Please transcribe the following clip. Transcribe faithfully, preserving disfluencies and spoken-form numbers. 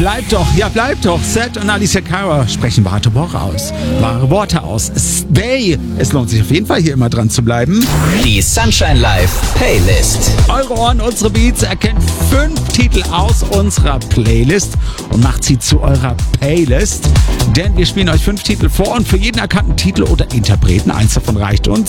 Bleib doch, ja bleib doch. Seth und Alicia Cara sprechen wahre Worte aus. Wahre Worte aus. Stay. Es lohnt sich auf jeden Fall hier immer dran zu bleiben. Die Sunshine Live Playlist. Eure Ohren, unsere Beats erkennt fünf Titel aus unserer Playlist und macht sie zu eurer Playlist. Denn wir spielen euch fünf Titel vor und für jeden erkannten Titel oder Interpreten, eins davon reicht uns,